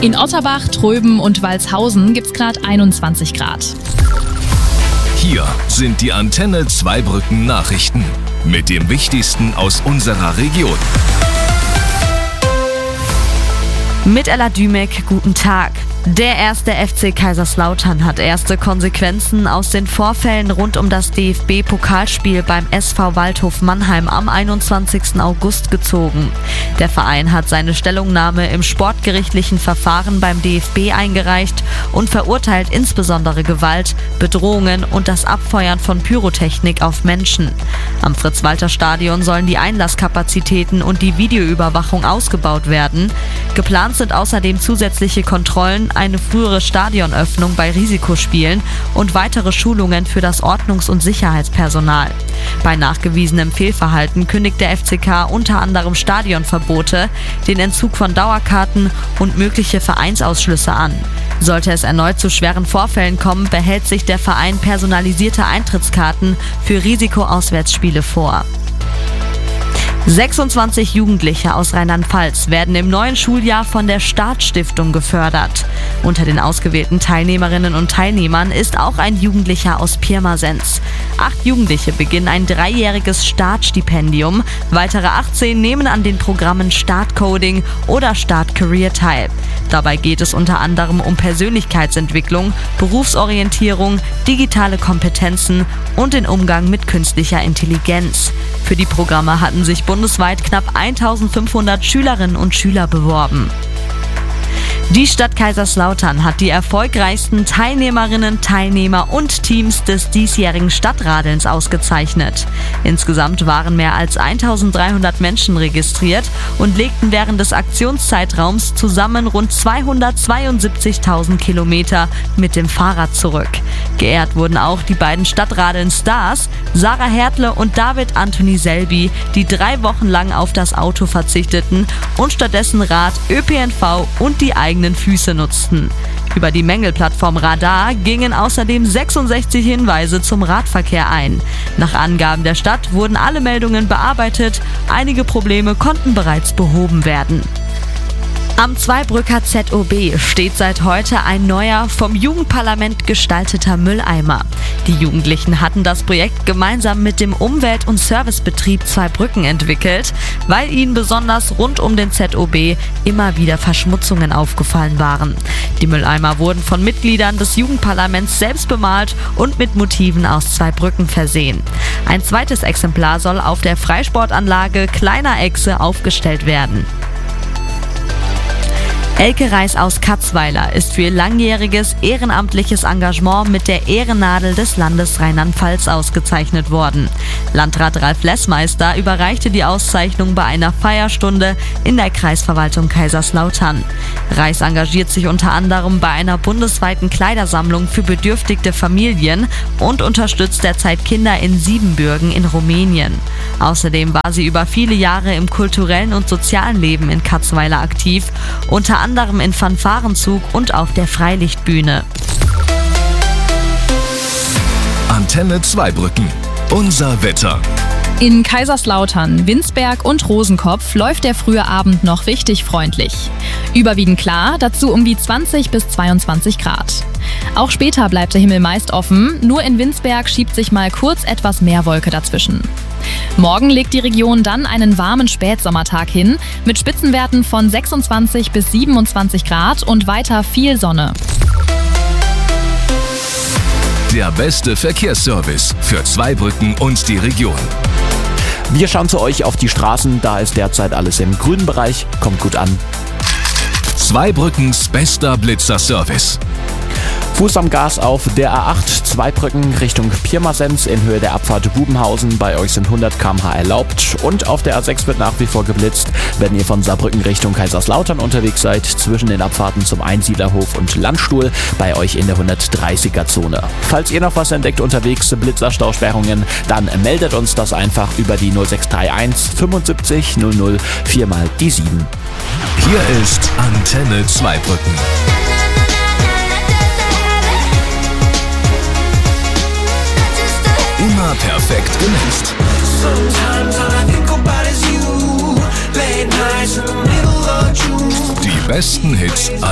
In Otterbach, Tröben und Walshausen gibt's gerade 21 Grad. Hier sind die Antenne Zweibrücken Nachrichten mit dem Wichtigsten aus unserer Region. Mit Ella Dümek, guten Tag. Der erste FC Kaiserslautern hat erste Konsequenzen aus den Vorfällen rund um das DFB-Pokalspiel beim SV Waldhof Mannheim am 21. August gezogen. Der Verein hat seine Stellungnahme im sportgerichtlichen Verfahren beim DFB eingereicht und verurteilt insbesondere Gewalt, Bedrohungen und das Abfeuern von Pyrotechnik auf Menschen. Am Fritz-Walter-Stadion sollen die Einlasskapazitäten und die Videoüberwachung ausgebaut werden. Geplant sind außerdem zusätzliche Kontrollen, eine frühere Stadionöffnung bei Risikospielen und weitere Schulungen für das Ordnungs- und Sicherheitspersonal. Bei nachgewiesenem Fehlverhalten kündigt der FCK unter anderem Stadionverbote, den Entzug von Dauerkarten und mögliche Vereinsausschlüsse an. Sollte es erneut zu schweren Vorfällen kommen, behält sich der Verein personalisierte Eintrittskarten für Risikoauswärtsspiele vor. 26 Jugendliche aus Rheinland-Pfalz werden im neuen Schuljahr von der Startstiftung gefördert. Unter den ausgewählten Teilnehmerinnen und Teilnehmern ist auch ein Jugendlicher aus Pirmasens. 8 Jugendliche beginnen ein 3-jähriges Startstipendium. Weitere 18 nehmen an den Programmen Startcoding oder Startcareer teil. Dabei geht es unter anderem um Persönlichkeitsentwicklung, Berufsorientierung, digitale Kompetenzen und den Umgang mit künstlicher Intelligenz. Für die Programme hatten sich bundesweit knapp 1500 Schülerinnen und Schüler beworben. Die Stadt Kaiserslautern hat die erfolgreichsten Teilnehmerinnen, Teilnehmer und Teams des diesjährigen Stadtradelns ausgezeichnet. Insgesamt waren mehr als 1300 Menschen registriert und legten während des Aktionszeitraums zusammen rund 272.000 Kilometer mit dem Fahrrad zurück. Geehrt wurden auch die beiden Stadtradeln-Stars, Sarah Hertle und David Anthony Selby, die 3 Wochen lang auf das Auto verzichteten und stattdessen Rad, ÖPNV und die eigenen Füße nutzten. Über die Mängelplattform Radar gingen außerdem 66 Hinweise zum Radverkehr ein. Nach Angaben der Stadt wurden alle Meldungen bearbeitet, einige Probleme konnten bereits behoben werden. Am Zweibrücker ZOB steht seit heute ein neuer, vom Jugendparlament gestalteter Mülleimer. Die Jugendlichen hatten das Projekt gemeinsam mit dem Umwelt- und Servicebetrieb Zweibrücken entwickelt, weil ihnen besonders rund um den ZOB immer wieder Verschmutzungen aufgefallen waren. Die Mülleimer wurden von Mitgliedern des Jugendparlaments selbst bemalt und mit Motiven aus Zweibrücken versehen. Ein zweites Exemplar soll auf der Freisportanlage Kleiner Echse aufgestellt werden. Elke Reis aus Katzweiler ist für ihr langjähriges ehrenamtliches Engagement mit der Ehrennadel des Landes Rheinland-Pfalz ausgezeichnet worden. Landrat Ralf Lessmeister überreichte die Auszeichnung bei einer Feierstunde in der Kreisverwaltung Kaiserslautern. Reis engagiert sich unter anderem bei einer bundesweiten Kleidersammlung für bedürftige Familien und unterstützt derzeit Kinder in Siebenbürgen in Rumänien. Außerdem war sie über viele Jahre im kulturellen und sozialen Leben in Katzweiler aktiv, unter anderem in Fanfarenzug und auf der Freilichtbühne. Antenne Zweibrücken. Unser Wetter. In Kaiserslautern, Winsberg und Rosenkopf läuft der frühe Abend noch richtig freundlich. Überwiegend klar, dazu um die 20 bis 22 Grad. Auch später bleibt der Himmel meist offen, nur in Winsberg schiebt sich mal kurz etwas mehr Wolke dazwischen. Morgen legt die Region dann einen warmen Spätsommertag hin, mit Spitzenwerten von 26 bis 27 Grad und weiter viel Sonne. Der beste Verkehrsservice für Zweibrücken und die Region. Wir schauen zu euch auf die Straßen, da ist derzeit alles im grünen Bereich. Kommt gut an. Zweibrückens bester Blitzer-Service. Fuß am Gas auf der A8 Zweibrücken Richtung Pirmasens in Höhe der Abfahrt Bubenhausen. Bei euch sind 100 km/h erlaubt. Und auf der A6 wird nach wie vor geblitzt, wenn ihr von Saarbrücken Richtung Kaiserslautern unterwegs seid, zwischen den Abfahrten zum Einsiedlerhof und Landstuhl, bei euch in der 130er-Zone. Falls ihr noch was entdeckt unterwegs, Blitzerstausperrungen, dann meldet uns das einfach über die 0631 75 00 4 mal die 7. Hier ist Antenne Zweibrücken. Immer perfekt gemixt. Die besten Hits